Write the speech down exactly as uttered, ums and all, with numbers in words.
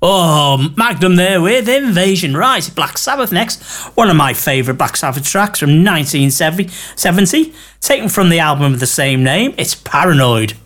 Oh, Magnum there with Invasion. Right, Black Sabbath next. One of my favourite Black Sabbath tracks from nineteen seventy, taken from the album of the same name. It's Paranoid.